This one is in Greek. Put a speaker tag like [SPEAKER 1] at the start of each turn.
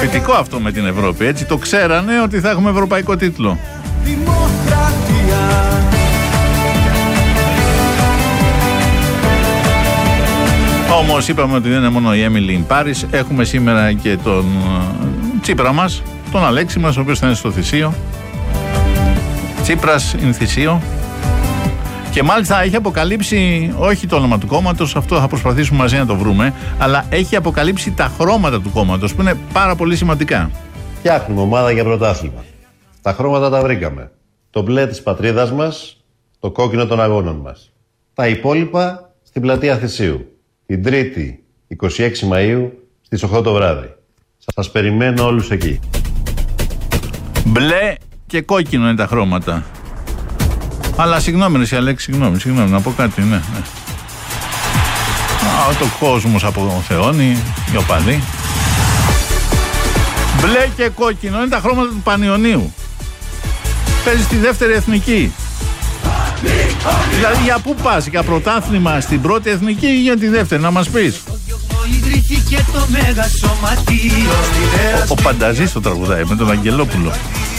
[SPEAKER 1] Φυτικό αυτό με την Ευρώπη. Έτσι το ξέρανε ότι θα έχουμε ευρωπαϊκό τίτλο. Όμως είπαμε ότι δεν είναι μόνο η Emily in Paris. Έχουμε σήμερα και τον Τσίπρα μας, τον Αλέξη μας, ο οποίος θα είναι στο Θησίο. Τσίπρας in Θησίο. Και μάλιστα έχει αποκαλύψει, όχι το όνομα του κόμματος, αυτό θα προσπαθήσουμε μαζί να το βρούμε, αλλά έχει αποκαλύψει τα χρώματα του κόμματος, που είναι πάρα πολύ σημαντικά.
[SPEAKER 2] Φτιάχνουμε ομάδα για πρωτάθλημα. Τα χρώματα τα βρήκαμε. Το μπλε της πατρίδας μας, το κόκκινο των αγώνων μας. Τα υπόλοιπα στην πλατεία Θησίου. Την Τρίτη, 26 Μαΐου, στις 8 το βράδυ. Σας περιμένω όλους εκεί.
[SPEAKER 1] Μπλε και κόκκινο είναι τα χρώματα. Αλλά συγγνώμη ρε Αλέξη, συγγνώμη, να πω κάτι, ναι. Το κόσμος αποθεώνει, οι οπαδοί. Μπλε και κόκκινο είναι τα χρώματα του Πανιωνίου. Παίζει στη δεύτερη εθνική. Δηλαδή για πού πας, για πρωτάθλημα στην πρώτη εθνική ή για τη δεύτερη, να μας πεις. Ο Πανταζής το τραγουδάει με τον Αγγελόπουλο.